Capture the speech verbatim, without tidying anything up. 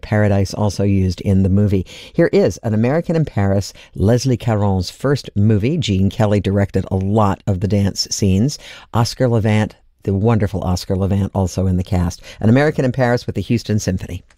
Paradise, also used in the movie. Here is An American in Paris, Leslie Caron's first movie. Gene Kelly directed a lot of the dance scenes. Oscar Levant, the wonderful Oscar Levant, also in the cast. An American in Paris with the Houston Symphony.